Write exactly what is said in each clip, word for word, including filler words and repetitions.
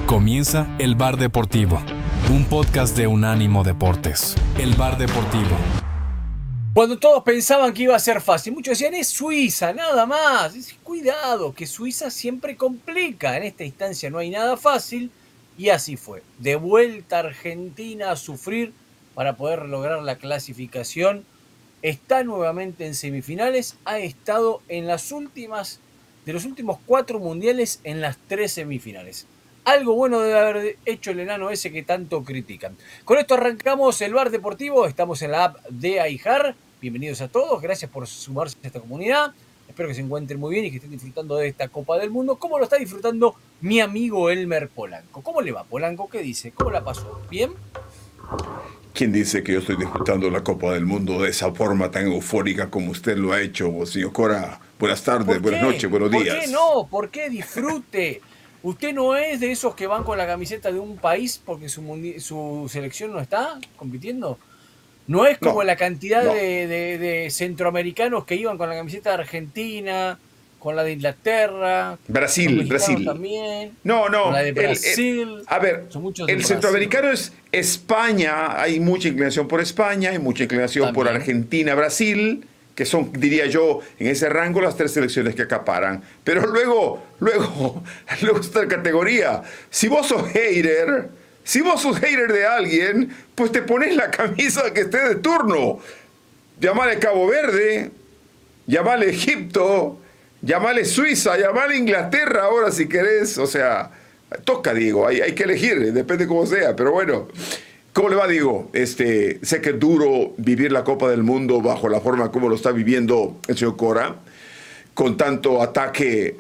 Comienza El Bar Deportivo, un podcast de Unánimo Deportes. El Bar Deportivo. Cuando todos pensaban que iba a ser fácil, muchos decían, es Suiza, nada más. Cuidado, que Suiza siempre complica. En esta instancia no hay nada fácil. Y así fue. De vuelta a Argentina a sufrir para poder lograr la clasificación. Está nuevamente en semifinales. Ha estado en las últimas, de los últimos cuatro mundiales, en las tres semifinales. Algo bueno debe haber hecho el enano ese que tanto critican. Con esto arrancamos el Bar Deportivo. Estamos en la app de iHeart. Bienvenidos a todos. Gracias por sumarse a esta comunidad. Espero que se encuentren muy bien y que estén disfrutando de esta Copa del Mundo. ¿Cómo lo está disfrutando mi amigo Elmer Polanco? ¿Cómo le va, Polanco? ¿Qué dice? ¿Cómo la pasó? ¿Bien? ¿Quién dice que yo estoy disfrutando la Copa del Mundo de esa forma tan eufórica como usted lo ha hecho, señor Cora? Buenas tardes, buenas noches, buenos días. ¿Por qué no? ¿Por qué disfrute? ¿Usted no es de esos que van con la camiseta de un país porque su, su selección no está compitiendo? ¿No es como no, la cantidad no. de, de, de centroamericanos que iban con la camiseta de Argentina, con la de Inglaterra? Brasil, Brasil. También, no, no. Con la de Brasil. El, el, a ver, el centroamericano es España, hay mucha inclinación por España, hay mucha inclinación también por Argentina, Brasil, que son, diría yo, en ese rango las tres selecciones que acaparan. Pero luego, luego, luego está la categoría. Si vos sos hater, si vos sos hater de alguien, pues te pones la camisa que esté de turno. Llamale Cabo Verde, llamale Egipto, llamale Suiza, llamale Inglaterra ahora si querés. O sea, toca, Diego, hay, hay que elegir, depende cómo sea, pero bueno. ¿Cómo le va, Diego? Este, sé que es duro vivir la Copa del Mundo bajo la forma como lo está viviendo el señor Cora, con tanto ataque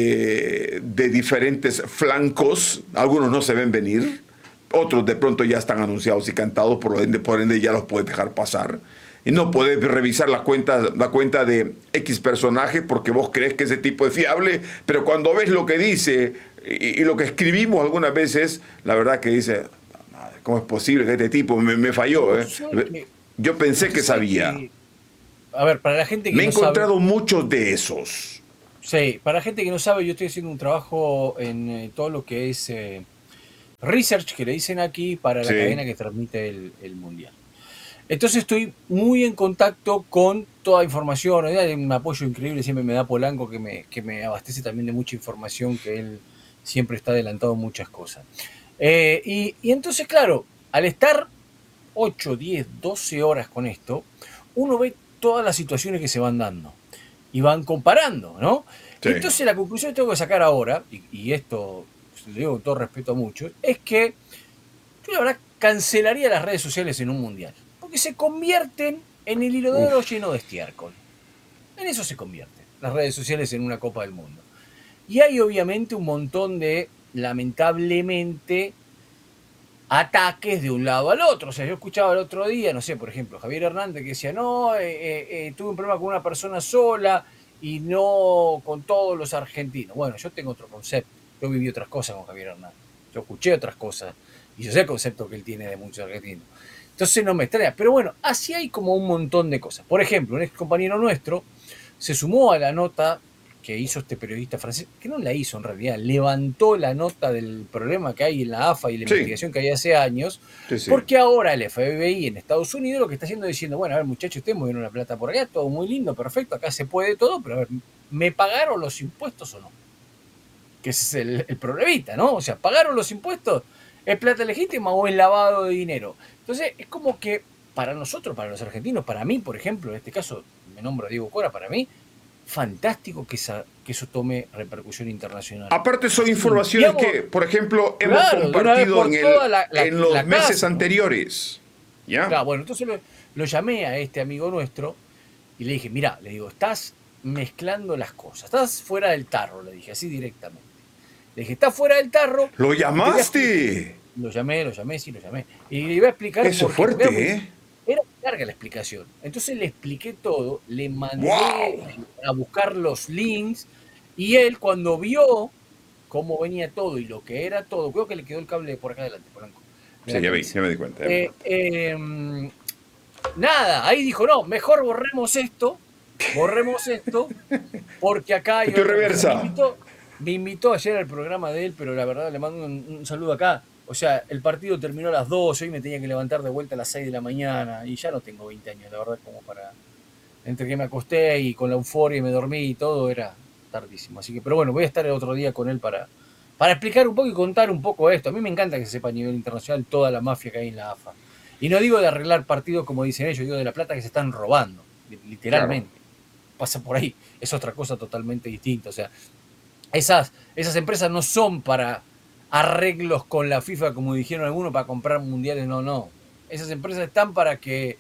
eh, de diferentes flancos. Algunos no se ven venir, otros de pronto ya están anunciados y cantados, por ende, por ende ya los puedes dejar pasar. Y no podés revisar la cuenta, la cuenta de X personaje porque vos crees que ese tipo es fiable, pero cuando ves lo que dice y, y lo que escribimos algunas veces, la verdad que dice... ¿Cómo es posible que este tipo me, me falló? ¿eh? Yo pensé que sabía. Que, a ver, para la gente que me he no encontrado sabe, muchos de esos. Sí, para la gente que no sabe, yo estoy haciendo un trabajo en eh, todo lo que es eh, research, que le dicen aquí, para la sí. cadena que transmite el, el Mundial. Entonces estoy muy en contacto con toda información. Hay un apoyo increíble, siempre me da Polanco, que me, que me abastece también de mucha información, que él siempre está adelantado en muchas cosas. Eh, y, y entonces, claro, al estar ocho, diez, doce horas con esto, uno ve todas las situaciones que se van dando y van comparando, ¿no? Sí. Entonces la conclusión que tengo que sacar ahora, y, y esto lo digo con todo respeto a muchos, es que yo la verdad cancelaría las redes sociales en un mundial, porque se convierten en el hilo de oro lleno de estiércol. En eso se convierten las redes sociales en una Copa del Mundo. Y hay obviamente un montón de, lamentablemente, ataques de un lado al otro. O sea, yo escuchaba el otro día, no sé, por ejemplo, Javier Hernández que decía, no, eh, eh, tuve un problema con una persona sola y no con todos los argentinos. Bueno, yo tengo otro concepto. Yo viví otras cosas con Javier Hernández. Yo escuché otras cosas y yo sé el concepto que él tiene de muchos argentinos. Entonces no me extraña. Pero bueno, así hay como un montón de cosas. Por ejemplo, un ex compañero nuestro se sumó a la nota que hizo este periodista francés, que no la hizo en realidad, levantó la nota del problema que hay en la A F A y la sí. investigación que hay hace años, sí, sí. porque ahora el F B I en Estados Unidos lo que está haciendo es diciendo, bueno, a ver muchachos, ustedes movieron la plata por allá, todo muy lindo, perfecto, acá se puede todo, pero a ver, ¿me pagaron los impuestos o no? Que ese es el, el problemita, ¿no? O sea, ¿pagaron los impuestos? ¿Es plata legítima o es lavado de dinero? Entonces, es como que para nosotros, para los argentinos, para mí, por ejemplo, en este caso, me nombro a Diego Cora, para mí, fantástico que, esa, que eso tome repercusión internacional. Aparte son informaciones digamos, que, por ejemplo, hemos claro, compartido en, el, la, la, en los la meses casa, anteriores. ¿Ya? Claro, bueno, entonces lo, lo llamé a este amigo nuestro y le dije, mira, le digo, estás mezclando las cosas, estás fuera del tarro, le dije así directamente. Le dije, estás fuera del tarro. ¿Lo llamaste? Lo llamé, lo llamé, sí, lo llamé. Y le iba a explicar. Eso es fuerte, porque, ¿eh? Era larga la explicación. Entonces le expliqué todo, le mandé wow. a buscar los links y él cuando vio cómo venía todo y lo que era todo, creo que le quedó el cable por acá adelante, Polanco. Sí, ya, vi, ya me di cuenta. Eh, eh, nada, ahí dijo, no, mejor borremos esto, borremos esto, porque acá hay... Esto reversa. me invitó ayer al programa de él, pero la verdad le mando un, un saludo acá. O sea, el partido terminó a las doce y me tenía que levantar de vuelta a las seis de la mañana y ya no tengo veinte años, la verdad, como para... Entre que me acosté y con la euforia y me dormí y todo, era tardísimo. Así que, pero bueno, voy a estar el otro día con él para, para explicar un poco y contar un poco esto. A mí me encanta que se sepa a nivel internacional toda la mafia que hay en la A F A. Y no digo de arreglar partidos como dicen ellos, digo de la plata que se están robando, literalmente. Claro. Pasa por ahí, es otra cosa totalmente distinta. O sea, esas, esas empresas no son para arreglos con la FIFA, como dijeron algunos, para comprar mundiales, no, no. Esas empresas están para que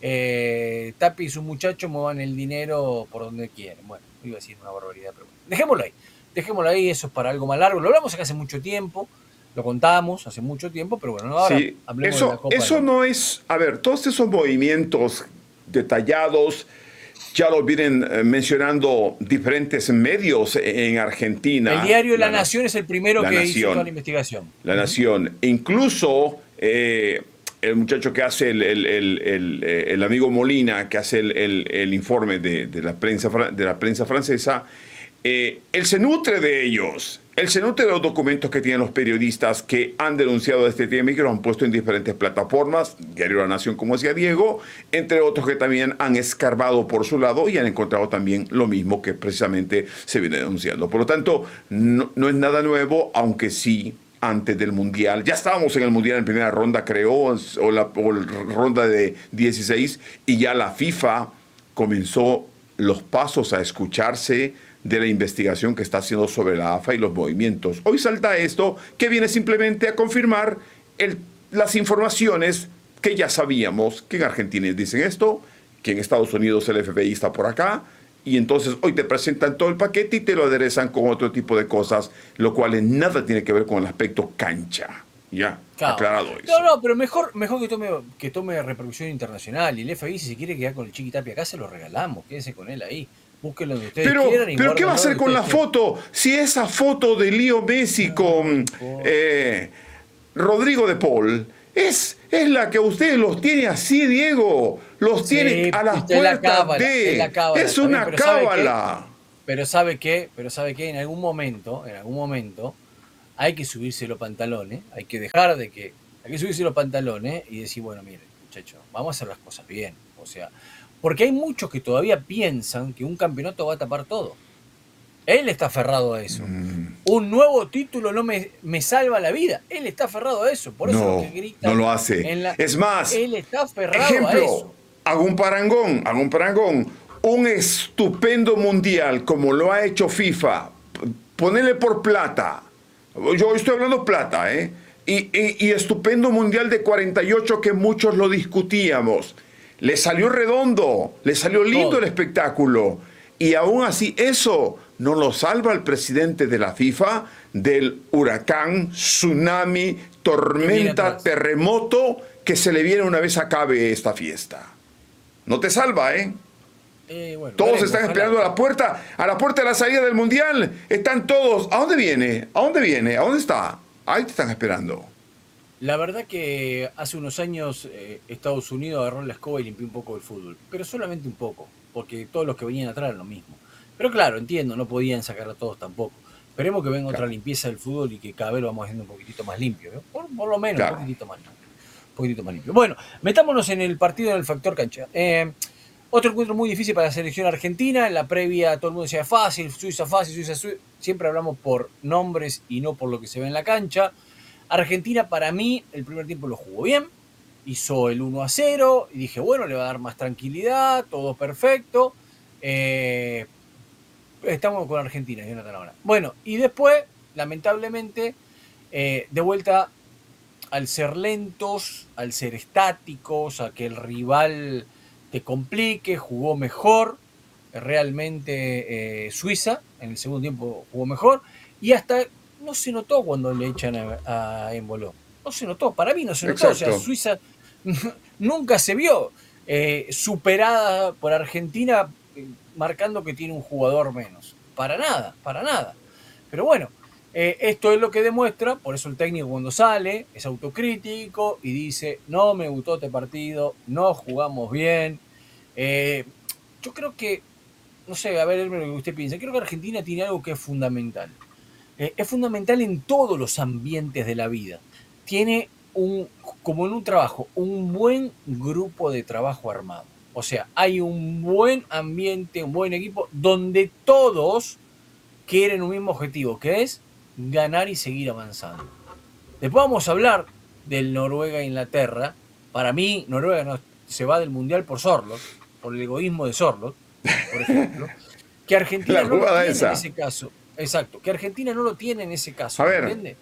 eh, Tapi y sus muchachos muevan el dinero por donde quieren. Bueno, iba a decir una barbaridad, pero bueno. Dejémoslo ahí, dejémoslo ahí, eso es para algo más largo. Lo hablamos acá hace mucho tiempo, lo contamos hace mucho tiempo, pero bueno, ahora sí, hablemos eso, de la Copa. Eso de... no es, a ver, todos esos movimientos detallados ya lo vienen eh, mencionando diferentes medios en Argentina. El diario La, la Nación es el primero que Nación, hizo toda la investigación. La Nación. Incluso eh, el muchacho que hace el, el, el, el, el amigo Molina, que hace el, el, el informe de, de, la prensa, de la prensa francesa, eh, él se nutre de ellos. Él se nutre de los documentos que tienen los periodistas que han denunciado este tema y que lo han puesto en diferentes plataformas, Diario La Nación, como decía Diego, entre otros que también han escarbado por su lado y han encontrado también lo mismo que precisamente se viene denunciando. Por lo tanto, no, no es nada nuevo, aunque sí, antes del Mundial, ya estábamos en el Mundial en primera ronda, creo, o la, o la ronda de dieciséis, y ya la FIFA comenzó los pasos a escucharse de la investigación que está haciendo sobre la A F A y los movimientos. Hoy salta esto que viene simplemente a confirmar el, las informaciones que ya sabíamos, que en Argentina dicen esto, que en Estados Unidos el F B I está por acá, y entonces hoy te presentan todo el paquete y te lo aderezan con otro tipo de cosas, lo cual en nada tiene que ver con el aspecto cancha. Ya, claro. Aclarado eso. No, no, pero mejor, mejor que tome que tome repercusión internacional, y el F B I, si se quiere quedar con el Chiqui Tapia acá, se lo regalamos, quédese con él ahí. Búsquenlo donde ustedes pero, quieran. Y pero ¿qué va a hacer con la quieran. foto? Si esa foto de Leo Messi no, con eh, Rodrigo de Paul es, es la que ustedes los tiene así, Diego. Los sí, tiene a las puertas la cábala, de... Es, la cábala, es una también, pero cábala. ¿sabe pero ¿sabe qué? Pero ¿sabe qué? En algún momento, en algún momento, hay que subirse los pantalones, hay que dejar de que... Hay que subirse los pantalones y decir, bueno, miren, muchachos, vamos a hacer las cosas bien. O sea... Porque hay muchos que todavía piensan que un campeonato va a tapar todo. Él está aferrado a eso. Mm. Un nuevo título no me, me salva la vida. Él está aferrado a eso. Por eso no, lo que grita. No lo hace. La, es más, él está aferrado ejemplo, a eso. Hago un parangón, hago un parangón. Un estupendo mundial como lo ha hecho FIFA. Ponele por plata. Yo estoy hablando plata, ¿eh? Y, y, y estupendo mundial de cuarenta y ocho que muchos lo discutíamos. Le salió redondo, le salió lindo el espectáculo. Y aún así eso no lo salva el presidente de la FIFA del huracán, tsunami, tormenta, terremoto que se le viene una vez acabe esta fiesta. No te salva, ¿eh? eh bueno, todos veremos, están esperando ojalá. a la puerta, a la puerta de la salida del Mundial. Están todos. ¿A dónde viene? ¿A dónde viene? ¿A dónde está? Ahí te están esperando. La verdad que hace unos años eh, Estados Unidos agarró la escoba y limpió un poco el fútbol, pero solamente un poco, porque todos los que venían atrás eran lo mismo. Pero claro, entiendo, no podían sacar a todos tampoco. Esperemos que venga claro. otra limpieza del fútbol y que cada vez lo vamos haciendo un poquitito más limpio, ¿eh? por, por lo menos claro. un poquitito más limpio. Un poquitito más limpio. Bueno, metámonos en el partido del factor cancha. Eh, otro encuentro muy difícil para la selección argentina. En la previa todo el mundo decía fácil, Suiza fácil, Suiza Suiza. Siempre hablamos por nombres y no por lo que se ve en la cancha. Argentina, para mí, el primer tiempo lo jugó bien, hizo el uno a cero, y dije, bueno, le va a dar más tranquilidad, todo perfecto. Eh, estamos con Argentina, Jonathan, ahora. Bueno, y después, lamentablemente, eh, de vuelta al ser lentos, al ser estáticos, a que el rival te complique, jugó mejor, realmente eh, Suiza, en el segundo tiempo jugó mejor, y hasta... no se notó cuando le echan a, a Embolo. No se notó, para mí no se notó. Exacto. O sea, Suiza nunca se vio eh, superada por Argentina eh, marcando que tiene un jugador menos. Para nada, para nada. Pero bueno, eh, esto es lo que demuestra, por eso el técnico cuando sale es autocrítico y dice, no me gustó este partido, no jugamos bien. Eh, yo creo que, no sé, a ver lo que usted piensa, creo que Argentina tiene algo que es fundamental. eh, es fundamental en todos los ambientes de la vida. Tiene un, como en un trabajo, un buen grupo de trabajo armado. O sea, hay un buen ambiente, un buen equipo, donde todos quieren un mismo objetivo, que es ganar y seguir avanzando. Después vamos a hablar del Noruega-Inglaterra. Para mí, Noruega no, se va del Mundial por Sorloth, por el egoísmo de Sorloth, por ejemplo. Que Argentina no lo tiene esa. en ese caso. Exacto, que Argentina no lo tiene en ese caso. A ver, ¿entiendes?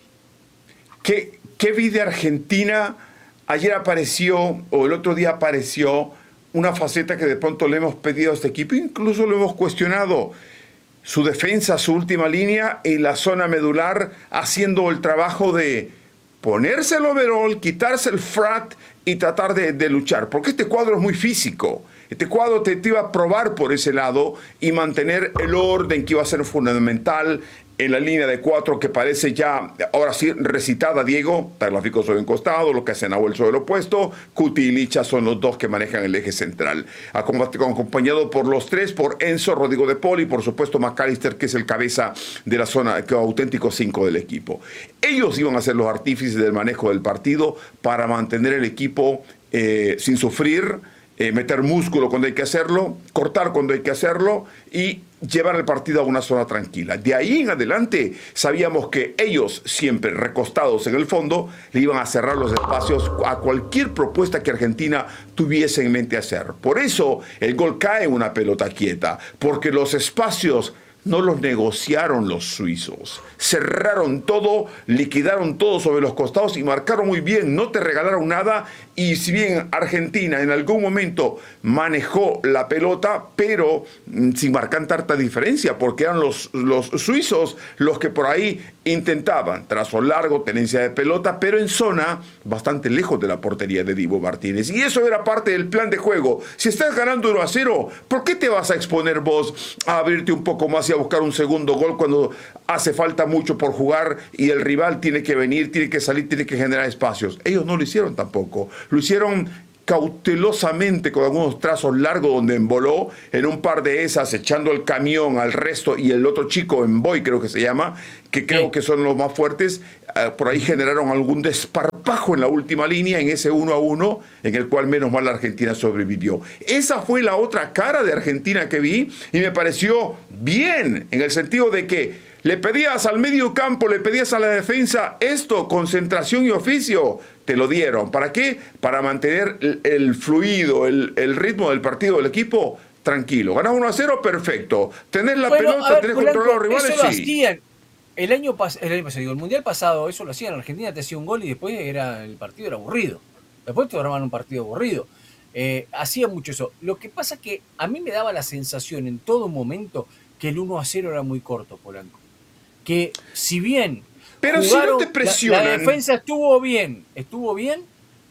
¿qué, ¿qué vi de Argentina? Ayer apareció, o el otro día apareció, una faceta que de pronto le hemos pedido a este equipo, incluso lo hemos cuestionado. Su defensa, su última línea y la zona medular, haciendo el trabajo de ponerse el overall, quitarse el frat y tratar de, de luchar. Porque este cuadro es muy físico. Este cuadro te, te iba a probar por ese lado y mantener el orden que iba a ser fundamental en la línea de cuatro que parece ya, ahora sí, recitada, Diego. Tagliafico sobre un costado, lo que hace Nahuel sobre el opuesto, Cuti y Licha son los dos que manejan el eje central. Acompañado por los tres, por Enzo, Rodrigo de Paul y por supuesto McAllister, que es el cabeza de la zona, que auténtico cinco del equipo. Ellos iban a ser los artífices del manejo del partido para mantener el equipo eh, sin sufrir, Eh, meter músculo cuando hay que hacerlo, cortar cuando hay que hacerlo y llevar el partido a una zona tranquila. De ahí en adelante sabíamos que ellos, siempre recostados en el fondo, le iban a cerrar los espacios a cualquier propuesta que Argentina tuviese en mente hacer. Por eso el gol cae en una pelota quieta, porque los espacios no los negociaron los suizos. Cerraron todo, liquidaron todo sobre los costados y marcaron muy bien, no te regalaron nada. Y si bien Argentina en algún momento manejó la pelota, pero sin marcar tanta diferencia, porque eran los, los suizos los que por ahí intentaban, trazo largo, tenencia de pelota, pero en zona bastante lejos de la portería de Dibu Martínez. Y eso era parte del plan de juego. Si estás ganando uno a cero, ¿por qué te vas a exponer vos a abrirte un poco más y a buscar un segundo gol cuando hace falta mucho por jugar y el rival tiene que venir, tiene que salir, tiene que generar espacios? Ellos no lo hicieron tampoco. Lo hicieron cautelosamente con algunos trazos largos donde emboló en un par de esas, echando el camión al resto y el otro chico, Emboy creo que se llama, que creo sí. que son los más fuertes. Uh, por ahí generaron algún desparpajo en la última línea, en ese uno a uno, en el cual menos mal la Argentina sobrevivió. Esa fue la otra cara de Argentina que vi y me pareció bien, en el sentido de que le pedías al medio campo, le pedías a la defensa esto, concentración y oficio, te lo dieron. ¿Para qué? Para mantener el, el fluido, el, el ritmo del partido del equipo tranquilo. Ganás uno a cero, perfecto. Tenés la bueno, pelota, ver, tenés controlado a los rivales, eso lo sí. Hacían. El año, pas el año pasado, digo, el mundial pasado, eso lo hacían. Argentina te hacía un gol y después era el partido era aburrido. Después te armaban un partido aburrido. Eh, hacía mucho eso. Lo que pasa es que a mí me daba la sensación en todo momento que el uno a cero era muy corto, Polanco. Que si bien pero jugaron, si no te presionan, la, la defensa estuvo bien, estuvo bien,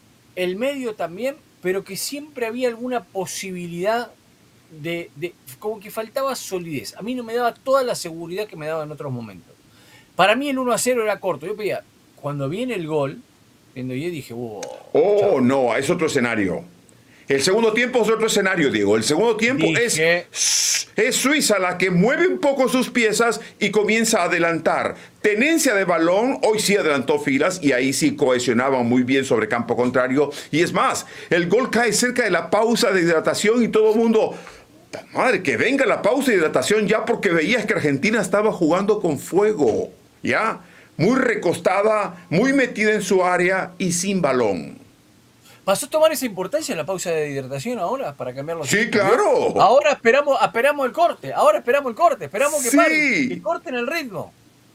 el medio también, pero que siempre había alguna posibilidad de, de como que faltaba solidez. A mí no me daba toda la seguridad que me daba en otros momentos. Para mí el uno a cero era corto. Yo pedía, cuando viene el gol, viendo yo dije, wow, oh, chao. no, es otro escenario. El segundo tiempo es otro escenario, Diego. El segundo tiempo Dije... es, es Suiza la que mueve un poco sus piezas y comienza a adelantar. Tenencia de balón, hoy sí adelantó filas y ahí sí cohesionaban muy bien sobre campo contrario. Y es más, el gol cae cerca de la pausa de hidratación y todo el mundo... Madre, que venga la pausa de hidratación ya, porque veías que Argentina estaba jugando con fuego, ¿ya? Muy recostada, muy metida en su área y sin balón. ¿Pasó a tomar esa importancia en la pausa de hidratación ahora para cambiarlo? Sí, claro. Ahora esperamos, esperamos el corte, ahora esperamos el corte, esperamos que sí. pare, que corten el ritmo.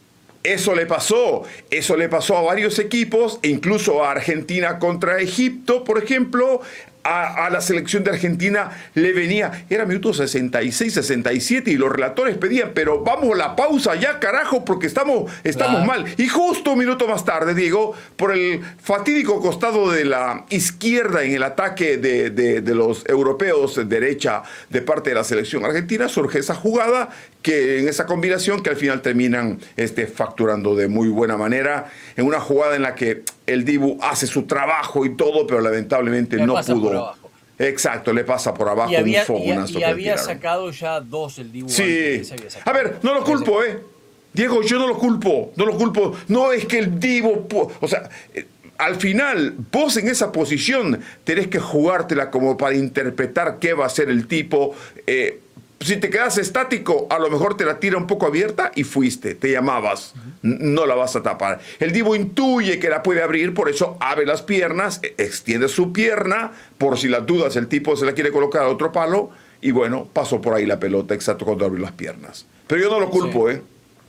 Eso le pasó, eso le pasó a varios equipos, e incluso a Argentina contra Egipto, por ejemplo. A, a la selección de Argentina le venía, era minuto sesenta y seis, sesenta y siete y los relatores pedían, pero vamos a la pausa ya, carajo, porque estamos, estamos claro. mal. Y justo un minuto más tarde, Diego, por el fatídico costado de la izquierda en el ataque de, de, de los europeos, derecha de parte de la selección argentina, surge esa jugada, que en esa combinación que al final terminan este, facturando de muy buena manera, en una jugada en la que el Dibu hace su trabajo y todo, pero lamentablemente le no pudo. Exacto, le pasa por abajo y había, un fogonazo. Y, y había sacado ya dos el Dibu. Sí. A ver, no lo culpo, ¿eh? Diego, yo no lo culpo, no lo culpo. No es que el Divo... O sea, al final, vos en esa posición tenés que jugártela como para interpretar qué va a hacer el tipo. Eh, si te quedas estático, a lo mejor te la tira un poco abierta y fuiste, te llamabas. No la vas a tapar. El Divo intuye que la puede abrir, por eso abre las piernas, extiende su pierna, por si las dudas el tipo se la quiere colocar a otro palo, y bueno, pasó por ahí la pelota, exacto, cuando abrió las piernas. Pero yo no lo culpo, sí. ¿eh?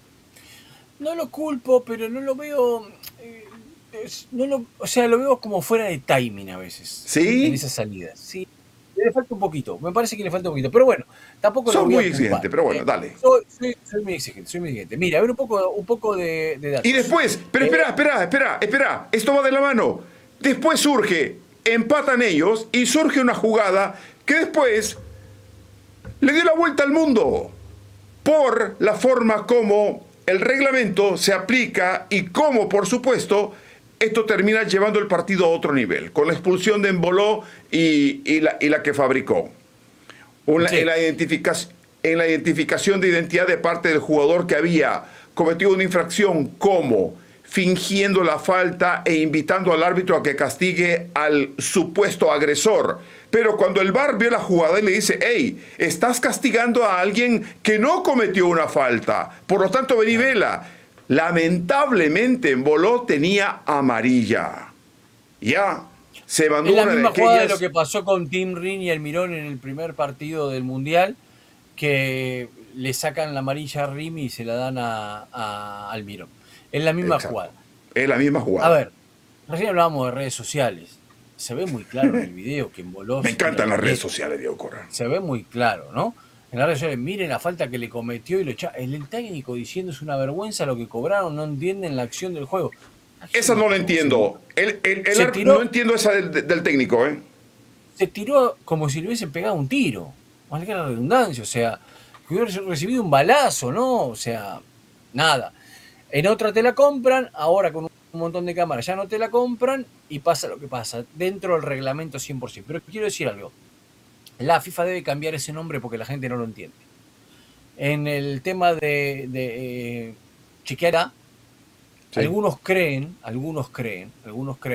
No lo culpo, pero no lo veo... Eh, no lo, o sea, lo veo como fuera de timing a veces. ¿Sí? En esas salidas. Sí. Le falta un poquito, me parece que le falta un poquito. Pero bueno, tampoco Soy lo voy muy a exigente, pero bueno, eh, dale. Soy, soy, soy muy exigente, soy muy exigente. Mira, a ver un poco, un poco de, de datos. Y después, pero espera, espera, espera, espera, esto va de la mano. Después surge, empatan ellos y surge una jugada que después le dio la vuelta al mundo por la forma como el reglamento se aplica y cómo, por supuesto, esto termina llevando el partido a otro nivel, con la expulsión de Embolo y, y, la, y la que fabricó. Una, sí. en, la identificación, en la identificación de identidad de parte del jugador que había cometido una infracción, como fingiendo la falta e invitando al árbitro a que castigue al supuesto agresor. Pero cuando el V A R vio la jugada y le dice, hey, estás castigando a alguien que no cometió una falta, por lo tanto ven y vela. Lamentablemente Embolo tenía amarilla. Ya, se mandó es la una misma de aquellas... jugada de lo que pasó con Tim Rin y Almirón en el primer partido del Mundial, que le sacan la amarilla a Rimi y se la dan a, a Almirón. Es la misma Exacto. jugada. Es la misma jugada. A ver, recién hablábamos de redes sociales. Se ve muy claro en el video que Embolo... Me encantan las redes sociales, Diego Corral. Se ve muy claro, ¿no? En las redes sociales, miren la falta que le cometió y lo echa. El, el técnico diciendo es una vergüenza lo que cobraron, no entienden la acción del juego. Esa no la entiendo. El, el, el tiró, no entiendo esa del, del técnico, ¿eh? Se tiró como si le hubiesen pegado un tiro. Valga la redundancia, o sea, que hubiera recibido un balazo, ¿no? O sea, nada. En otra te la compran, ahora con un montón de cámaras ya no te la compran y pasa lo que pasa, dentro del reglamento cien por ciento. Pero quiero decir algo, la FIFA debe cambiar ese nombre porque la gente no lo entiende. En el tema de, de eh, chequear, sí. algunos creen, algunos creen, algunos creen